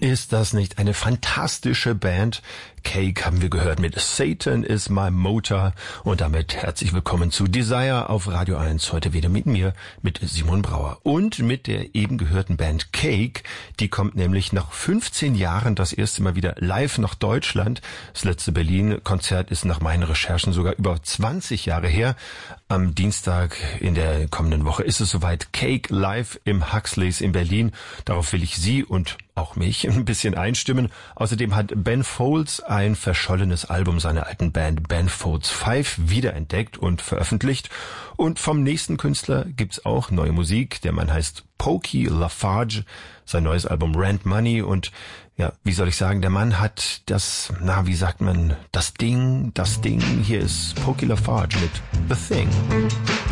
Ist das nicht eine fantastische Band? Cake haben wir gehört mit Satan is my motor und damit herzlich willkommen zu Desire auf Radio 1. Heute wieder mit mir, mit Simon Brauer und mit der eben gehörten Band Cake. Die kommt nämlich nach 15 Jahren das erste Mal wieder live nach Deutschland. Das letzte Berlin-Konzert ist nach meinen Recherchen sogar über 20 Jahre her. Am Dienstag in der kommenden Woche ist es soweit. Cake live im Huxleys in Berlin. Darauf will ich Sie und auch mich ein bisschen einstimmen. Außerdem hat Ben Folds ein verschollenes Album seiner alten Band Ben Folds 5 wiederentdeckt und veröffentlicht. Und vom nächsten Künstler gibt's auch neue Musik. Der Mann heißt Pokey LaFarge, sein neues Album Rent Money. Und ja, wie soll ich sagen, der Mann hat das, wie sagt man, das Ding. Hier ist Pokey LaFarge mit The Thing.